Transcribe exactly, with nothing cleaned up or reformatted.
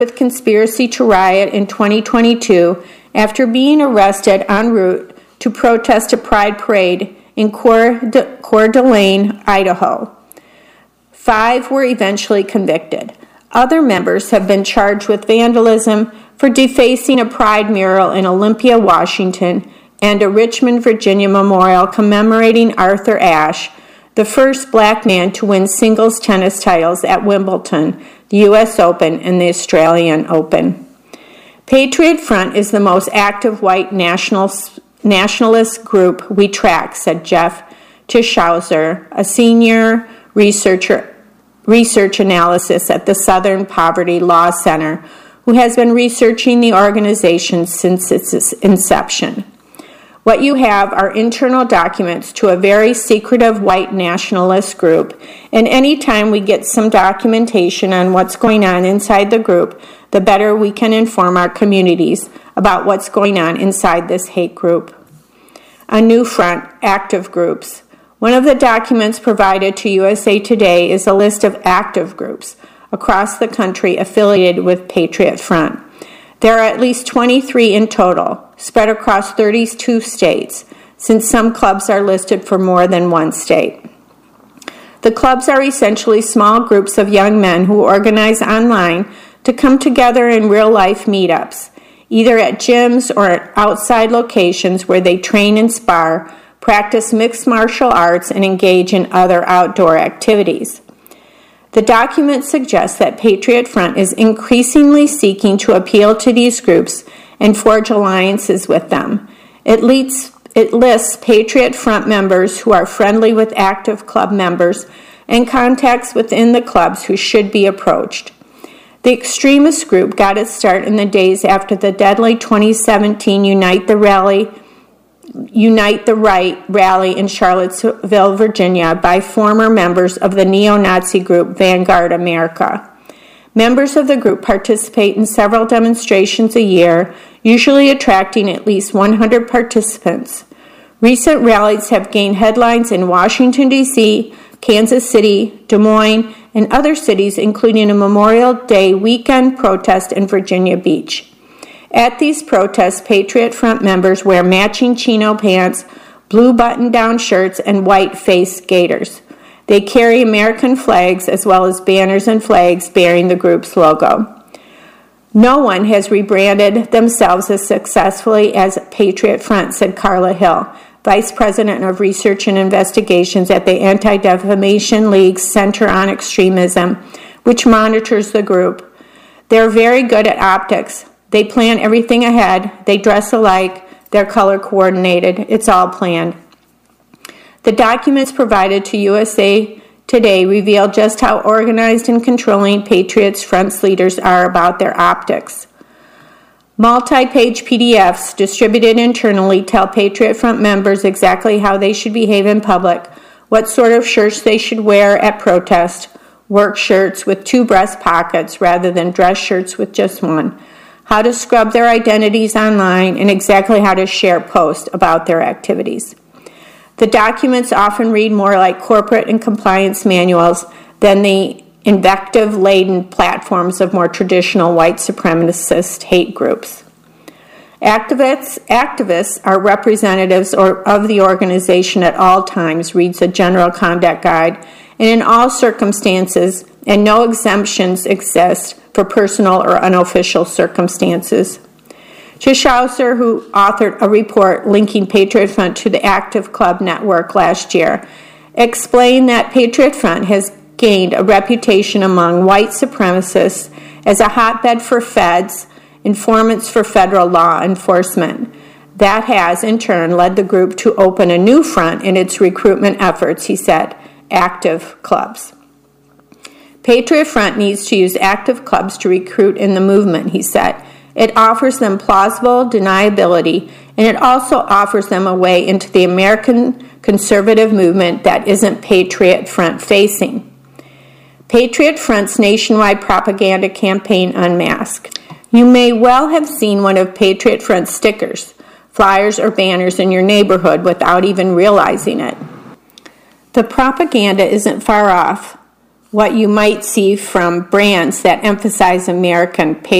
with conspiracy to riot in twenty twenty-two after being arrested en route to protest a pride parade in Coeur d'Alene, Idaho. Five were eventually convicted. Other members have been charged with vandalism for defacing a pride mural in Olympia, Washington, and a Richmond, Virginia memorial commemorating Arthur Ashe, the first black man to win singles tennis titles at Wimbledon, the U S Open, and the Australian Open. Patriot Front is the most active white national, nationalist group we track, said Jeff Tischhauser, a senior researcher, research analysis at the Southern Poverty Law Center, who has been researching the organization since its inception. What you have are internal documents to a very secretive white nationalist group, and any time we get some documentation on what's going on inside the group, the better we can inform our communities about what's going on inside this hate group. A new front, active groups. One of the documents provided to U S A Today is a list of active groups across the country affiliated with Patriot Front. There are at least twenty-three in total, spread across thirty-two states, since some clubs are listed for more than one state. The clubs are essentially small groups of young men who organize online to come together in real-life meetups, either at gyms or at outside locations where they train and spar, practice mixed martial arts, and engage in other outdoor activities. The document suggests that Patriot Front is increasingly seeking to appeal to these groups and forge alliances with them. It, leads, it lists Patriot Front members who are friendly with active club members and contacts within the clubs who should be approached. The extremist group got its start in the days after the deadly twenty seventeen Unite the Rally Unite the Right rally in Charlottesville, Virginia, by former members of the neo-Nazi group Vanguard America. Members of the group participate in several demonstrations a year, usually attracting at least one hundred participants. Recent rallies have gained headlines in Washington, D C, Kansas City, Des Moines, and other cities, including a Memorial Day weekend protest in Virginia Beach. At these protests, Patriot Front members wear matching chino pants, blue button-down shirts, and white face gaiters. They carry American flags as well as banners and flags bearing the group's logo. No one has rebranded themselves as successfully as Patriot Front, said Carla Hill, Vice President of Research and Investigations at the Anti-Defamation League's Center on Extremism, which monitors the group. They're very good at optics. They plan everything ahead. They dress alike. They're color coordinated. It's all planned. The documents provided to U S A Today reveal just how organized and controlling Patriot Front's leaders are about their optics. Multi-page P D Fs distributed internally tell Patriot Front members exactly how they should behave in public, what sort of shirts they should wear at protest, work shirts with two breast pockets rather than dress shirts with just one, how to scrub their identities online, and exactly how to share posts about their activities. The documents often read more like corporate and compliance manuals than the invective-laden platforms of more traditional white supremacist hate groups. Activists, activists are representatives or, of the organization at all times, reads the General Conduct Guide, and in all circumstances, and no exemptions exist for personal or unofficial circumstances. Tischhauser, who authored a report linking Patriot Front to the Active Club Network last year, explained that Patriot Front has gained a reputation among white supremacists as a hotbed for feds, informants for federal law enforcement. That has, in turn, led the group to open a new front in its recruitment efforts, he said, active clubs. Patriot Front needs to use active clubs to recruit in the movement, he said. It offers them plausible deniability, and it also offers them a way into the American conservative movement that isn't Patriot Front facing. Patriot Front's nationwide propaganda campaign unmasked. You may well have seen one of Patriot Front's stickers, flyers, or banners in your neighborhood without even realizing it. The propaganda isn't far off. what you might see from brands that emphasize American